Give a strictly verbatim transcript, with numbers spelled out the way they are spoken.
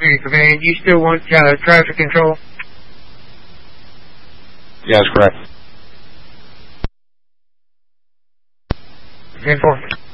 Command, you still want uh, traffic control? Yes, correct. ten four.